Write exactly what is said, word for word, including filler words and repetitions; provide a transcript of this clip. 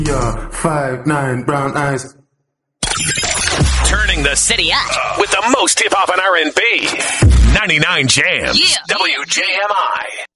Yeah, five, nine, brown eyes. Turning the city up with the most hip hop and R and B. ninety-nine Jams. Yeah. W J M I.